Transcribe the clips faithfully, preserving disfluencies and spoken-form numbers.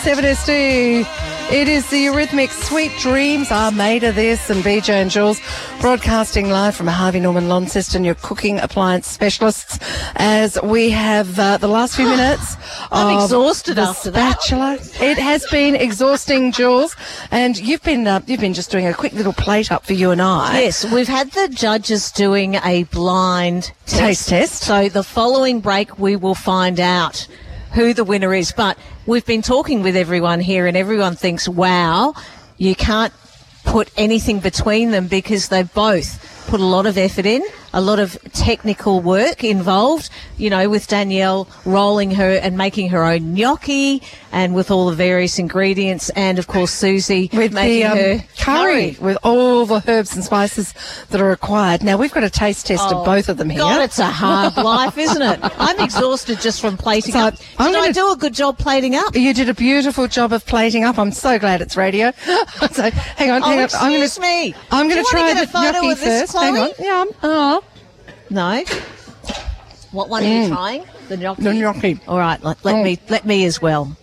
seven S D. It is the Eurythmics. Sweet dreams are made of this. And B J and Jules broadcasting live from Harvey Norman Launceston, your cooking appliance specialists, as we have uh, the last few minutes. I'm of exhausted the after that. spatula. It has been exhausting, Jules, and you've been uh, you've been just doing a quick little plate up for you and I. Yes, we've had the judges doing a blind Taste test. So the following break we will find out who the winner is. But we've been talking with everyone here and everyone thinks, wow, you can't put anything between them because they both put a lot of effort in, a lot of technical work involved, you know, with Danielle rolling her and making her own gnocchi and with all the various ingredients, and, of course, Susie with making the um, her curry, curry with all the herbs and spices that are required. Now, we've got a taste test Oh, of both of them here. God, it's a hard life, isn't it? I'm exhausted just from plating So, up. Did I'm I gonna- do a good job plating up? You did a beautiful job of plating up. I'm so glad it's radio. So, hang on, Oh, hang on. excuse I'm gonna, me. I'm Do going you to wanna try get the a photo gnocchi of this, first. Hang on. Chloe? Yeah. Oh, No. What one are you trying? The gnocchi. the gnocchi. All right, let, let Mm. me let me as well.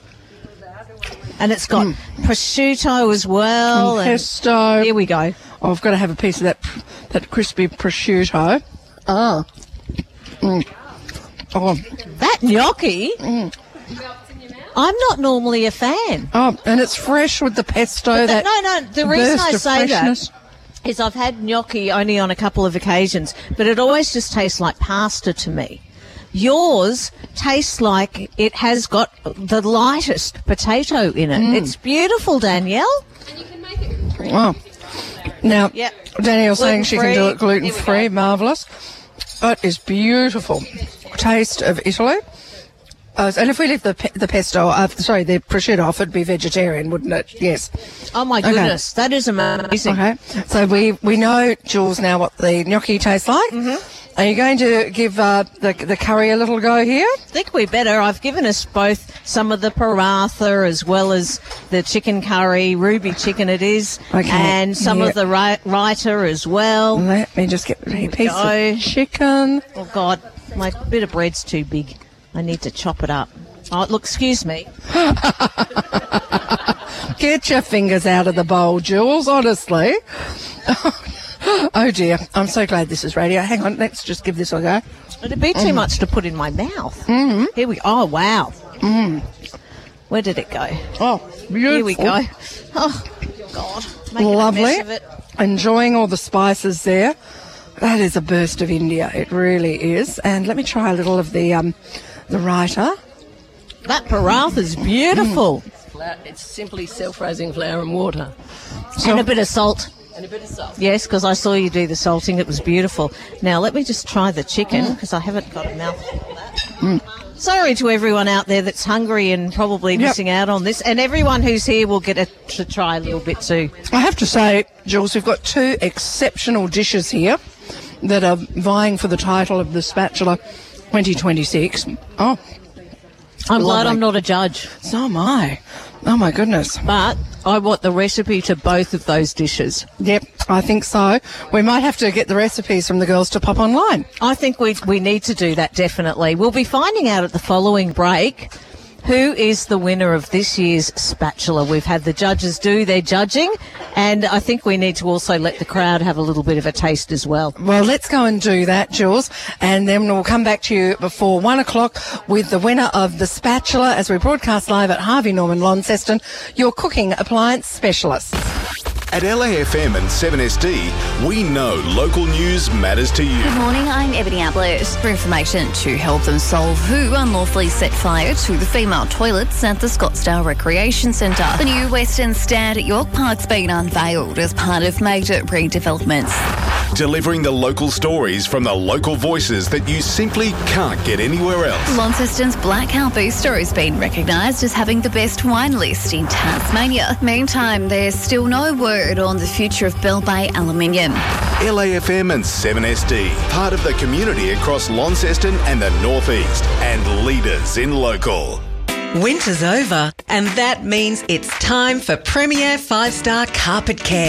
And it's got prosciutto as well. And Pesto. here we go. Oh, I've got to have a piece of that that crispy prosciutto. Oh. Mm. Oh. That gnocchi. I'm not normally a fan. Oh, and it's fresh with the pesto. But that the- no, no. The reason burst I of say freshness. that is I've had gnocchi only on a couple of occasions, but it always just tastes like pasta to me. Yours tastes like it has got the lightest potato in it. It's beautiful, Danielle. Oh. Now, Yep. Danielle's saying she can do it Gluten-free. gluten-free. Here we go. Marvellous. It is beautiful. Taste of Italy. Uh, and if we leave the pe- the pesto, uh, sorry, the prosciutto off, it'd be vegetarian, wouldn't it? Yes. Oh my Okay. goodness, that is amazing. Okay. So we, we know, Jules, now what the gnocchi tastes like. Mm-hmm. Are you going to give uh, the the curry a little go here? I think we better. I've given us both some of the paratha as well as the chicken curry, ruby chicken it is, Okay. and some Yeah. of the ri- raita as well. Let me just get a piece go. of chicken. Oh God, my bit of bread's too big. I need to chop it up. Oh, look, excuse me. Get your fingers out of the bowl, Jules, honestly. Oh, dear. I'm so glad this is radio. Hang on, let's just give this a go. It'd be too much to put in my mouth. Mm-hmm. Here we go. Oh, wow. Mm. Where did it go? Oh, beautiful. Here we go. Oh, God. Making Lovely. a mess of it. Enjoying all the spices there. That is a burst of India. It really is. And let me try a little of the um, the raita. That paratha's beautiful. It's simply self-raising flour and water. And a bit of salt. And a bit of salt. Yes, because I saw you do the salting. It was beautiful. Now, let me just try the chicken because I haven't got a mouthful of that. Mm. Sorry to everyone out there that's hungry and probably Yep. missing out on this. And everyone who's here will get a, to try a little bit too. I have to say, Jules, we've got two exceptional dishes here that are vying for the title of the Spatula twenty twenty-six. Oh, I'm glad Lovely. I'm not a judge. so am I. Oh, my goodness. But I want the recipe to both of those dishes. Yep, I think so. We might have to get the recipes from the girls to pop online. I think we we need to do that, definitely. We'll be finding out at the following break who is the winner of this year's Spatula. We've had the judges do their judging, and I think we need to also let the crowd have a little bit of a taste as well. Well, let's go and do that, Jules, and then we'll come back to you before one o'clock with the winner of the Spatula as we broadcast live at Harvey Norman Launceston, your cooking appliance specialist. At L A F M and seven S D, we know local news matters to you. Good morning, I'm Ebony Ablett. For information to help them solve who unlawfully set fire to the female toilets at the Scottsdale Recreation Centre. The new Western Stand at York Park's been unveiled as part of major redevelopments. Delivering the local stories from the local voices that you simply can't get anywhere else. Launceston's Black Cow Bistro has been recognised as having the best wine list in Tasmania. Meantime, there's still no word on the future of Bell Bay Aluminium. L A F M and seven S D, part of the community across Launceston and the North East, and leaders in local. Winter's over, and that means it's time for Premier five-Star Carpet Care.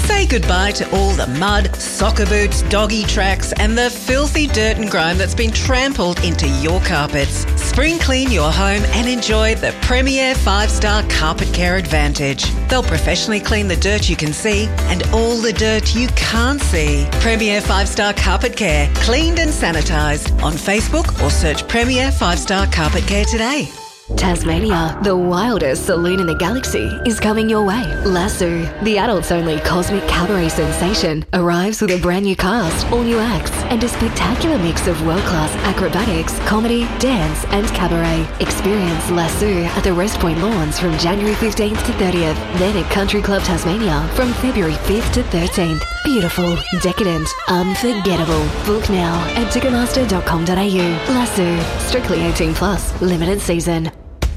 Say goodbye to all the mud, soccer boots, doggy tracks and the filthy dirt and grime that's been trampled into your carpets. Spring clean your home and enjoy the Premier five star Carpet Care Advantage. They'll professionally clean the dirt you can see and all the dirt you can't see. Premier five star Carpet Care, cleaned and sanitised. On Facebook or search Premier five star Carpet Care today. Tasmania, the wildest saloon in the galaxy, is coming your way. Lasso, the adults-only cosmic cabaret sensation, arrives with a brand new cast, all new acts, and a spectacular mix of world-class acrobatics, comedy, dance, and cabaret. Experience Lasso at the Rest Point Lawns from January fifteenth to thirtieth, then at Country Club Tasmania from February fifth to thirteenth. Beautiful, decadent, unforgettable. Book now at ticketmaster dot com dot a u. Lasso, strictly eighteen plus, limited season.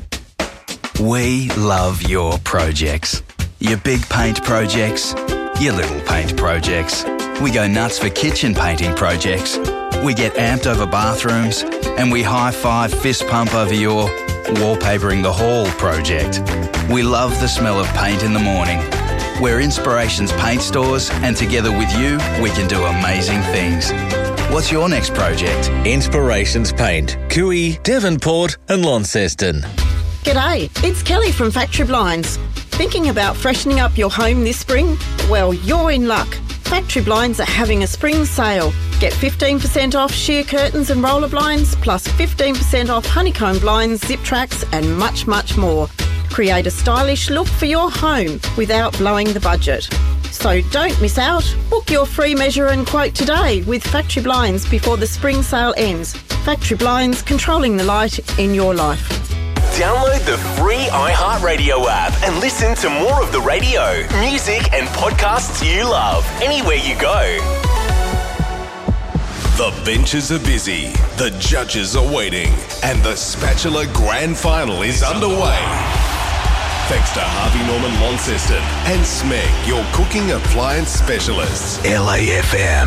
We love your projects. Your big paint projects, your little paint projects. We go nuts for kitchen painting projects. We get amped over bathrooms and we high-five fist pump over your wallpapering the hall project. We love the smell of paint in the morning. We're Inspirations Paint Stores and together with you, we can do amazing things. What's your next project? Inspirations Paint, Cooey, Devonport and Launceston. G'day, it's Kelly from Factory Blinds. Thinking about freshening up your home this spring? Well, you're in luck. Factory Blinds are having a spring sale. Get fifteen percent off sheer curtains and roller blinds, plus fifteen percent off honeycomb blinds, zip tracks and much, much more. Create a stylish look for your home without blowing the budget. So don't miss out. Book your free measure and quote today with Factory Blinds before the spring sale ends. Factory Blinds, controlling the light in your life. Download the free iHeartRadio app and listen to more of the radio, music and podcasts you love anywhere you go. The benches are busy, the judges are waiting, and the Spatula Grand Final is underway. Thanks to Harvey Norman Launceston and Smeg, your cooking appliance specialists. L A F M.